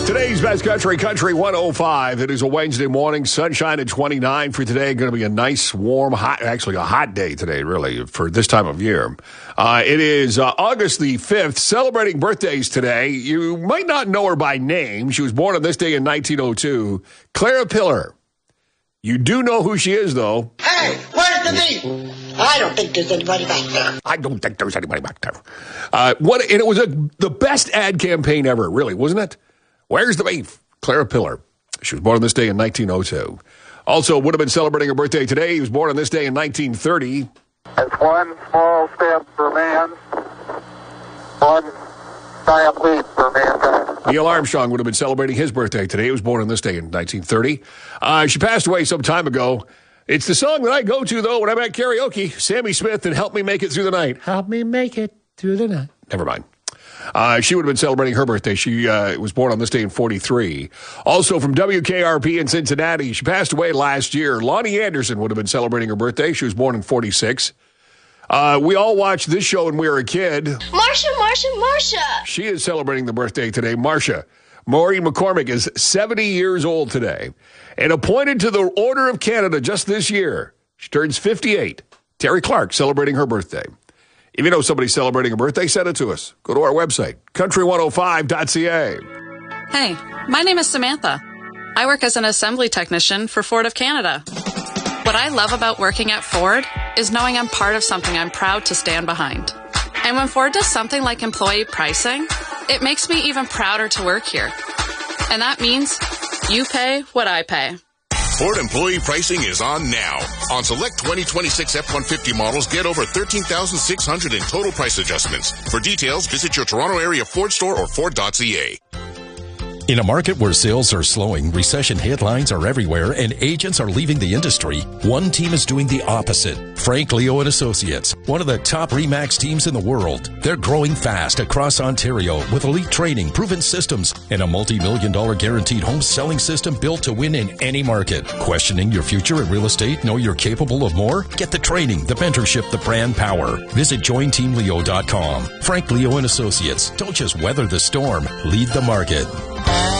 Today's Best Country, Country 105. It is a Wednesday morning, sunshine at 29 for today. Going to be a nice, warm, hot, actually a hot day today, really, for this time of year. It is August the 5th, celebrating birthdays today. You might not know her by name. She was born on this day in 1902. Clara Piller. You do know who she is, though. Hey, where's the meat? I don't think there's anybody back there. I don't think there's anybody back there. And it was the best ad campaign ever, really, wasn't it? Where's the beef? Clara Piller. She was born on this day in 1902. Also, would have been celebrating her birthday today. He was born on this day in 1930. It's one small step for man, one giant leap for mankind. Neil Armstrong would have been celebrating his birthday today. He was born on this day in 1930. She passed away some time ago. It's the song that I go to, though, when I'm at karaoke. Sammy Smith and Help Me Make It Through the Night. Help me make it through the night. Never mind. She would have been celebrating her birthday. She was born on this day in 43. Also from WKRP in Cincinnati, she passed away last year. Lonnie Anderson would have been celebrating her birthday. She was born in 46. We all watched this show when we were a kid. Marsha. She is celebrating the birthday today. Marsha. Maureen McCormick is 70 years old today and appointed to the Order of Canada just this year. She turns 58. Terry Clark celebrating her birthday. If you know somebody celebrating a birthday, send it to us. Go to our website, country105.ca. Hey, my name is Samantha. I work as an assembly technician for Ford of Canada. What I love about working at Ford is knowing I'm part of something I'm proud to stand behind. And when Ford does something like employee pricing, it makes me even prouder to work here. And that means you pay what I pay. Ford employee pricing is on now. On select 2026 F-150 models, get over $13,600 in total price adjustments. For details, visit your Toronto area Ford store or Ford.ca. In a market where sales are slowing, recession headlines are everywhere, and agents are leaving the industry, one team is doing the opposite. Frank Leo and Associates, one of the top RE/MAX teams in the world. They're growing fast across Ontario with elite training, proven systems, and a multi-million-dollar guaranteed home selling system built to win in any market. Questioning your future in real estate? Know you're capable of more? Get the training, the mentorship, the brand power. Visit jointeamleo.com. Frank Leo and Associates. Don't just weather the storm, lead the market.